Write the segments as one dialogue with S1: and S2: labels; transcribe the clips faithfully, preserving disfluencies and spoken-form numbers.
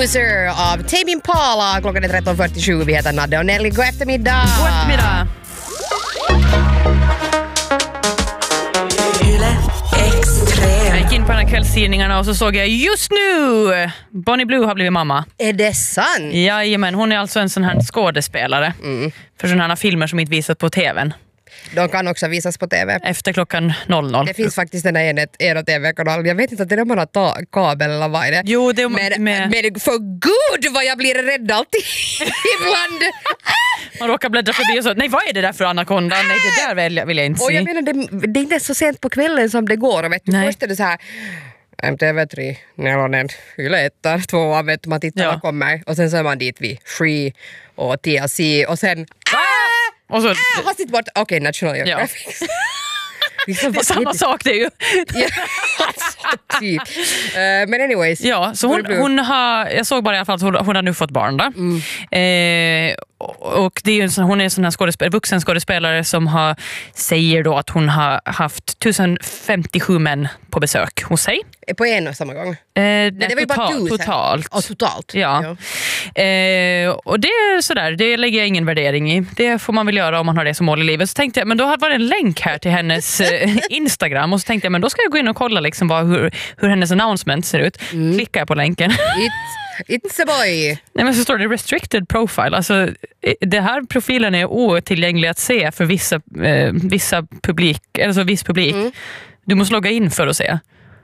S1: Loser av Tame Impala. Klockan är tretton fyrtiosju. Vi heter Nadde och Nelly. God eftermiddag!
S2: God eftermiddag! Jag gick in på den här kvällstidningarna och så såg jag just nu Bonnie Blue har blivit mamma.
S1: Är det sant?
S2: Jajamän, hon är alltså en sån här skådespelare
S1: Mm.
S2: för sådana här filmer som inte visas på tvn.
S1: De kan också visas på tv.
S2: Efter klockan noll noll.
S1: Det finns faktiskt den här ena, ena tv-kanalen. Jag vet inte att det är man har ta- kabel eller vad är det.
S2: Jo, det är
S1: men,
S2: med...
S1: men för gud vad jag blir rädd alltid ibland.
S2: Man råkar bläddra förbi och så, nej vad är det där för anakonda? Nej, det där vill jag, vill jag inte se.
S1: Och jag menar, det, det är inte så sent på kvällen som det går. Och vet du, först är det så här M T V tre, nelonen, Yle etta, tvåan, vet du, man tittar
S2: Ja.
S1: vad kommer. Och sen så är man dit vid Free och T L C och sen
S2: Och så,
S1: ah, har sitt bort, okej, okay, National Geographic.
S2: Ja.
S1: Liksom,
S2: det är samma sak det är ju.
S1: Ja, alltså, typ. Uh, men anyways.
S2: Ja, så hon, hon har, jag såg bara i alla fall att hon, hon har nu fått barn då.
S1: Mm.
S2: Eh, och det är ju en sån, hon är en sån här skådespelare, vuxen skådespelare som har, säger då att hon har haft tusen femtiosju män på besök hos sig.
S1: På en och samma gång?
S2: Eh,
S1: Nej, det var ju bara tusen.
S2: Totalt.
S1: Oh, totalt.
S2: Ja. ja. Eh, och det är sådär, det lägger jag ingen värdering i. Det får man väl göra om man har det som mål i livet. Så tänkte jag, men då var det en länk här till hennes eh, Instagram och så tänkte jag, men då ska jag gå in och kolla liksom vad, hur, hur hennes announcement ser ut. Mm. Klickar jag på länken.
S1: It's, it's a boy.
S2: Nej, men så står det restricted profile. Alltså, det här profilen är otillgänglig att se för vissa, eh, vissa publik, alltså viss publik. Mm. Du måste logga in för att se.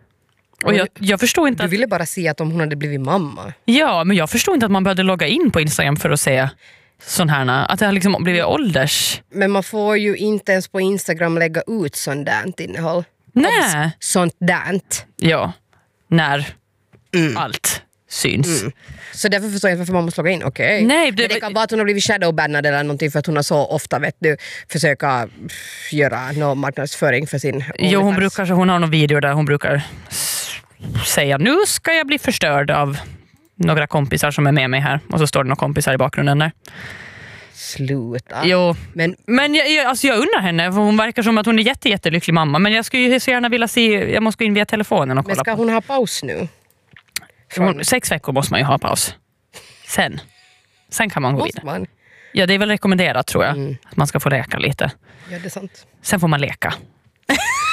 S2: Och jag, jag förstår inte
S1: du
S2: att...
S1: ville bara se att om hon hade blivit mamma.
S2: Ja, men jag förstår inte att man behövde logga in på Instagram för att se sån här, att det har liksom blivit ålders.
S1: Men man får ju inte ens på Instagram lägga ut sånt där innehåll.
S2: Nej.
S1: Sånt där.
S2: Ja, när
S1: mm.
S2: allt syns. Mm.
S1: Så därför förstår jag inte varför man måste logga in. Okej. Okay.
S2: Nej, det,
S1: men det kan vara att hon har blivit shadowbannad eller någonting för att hon har så ofta, vet du, försöka göra någon marknadsföring för sin...
S2: Jo, hon brukar, så hon har någon video där hon brukar säga, nu ska jag bli förstörd av några kompisar som är med mig här. Och så står det några kompisar i bakgrunden där.
S1: Sluta.
S2: Jo,
S1: men,
S2: men jag, jag, alltså jag undrar henne, för hon verkar som att hon är jätte, jättelycklig mamma. Men jag skulle ju så gärna vilja se, jag måste gå in via telefonen och kolla.
S1: Men ska
S2: på.
S1: hon ha paus nu?
S2: Hon, sex veckor måste man ju ha paus. Sen. Sen kan man gå
S1: måste
S2: vidare.
S1: Man?
S2: Ja, det är väl rekommenderat tror jag.
S1: Mm.
S2: Att man ska få leka lite.
S1: Ja, det är sant.
S2: Sen får man leka.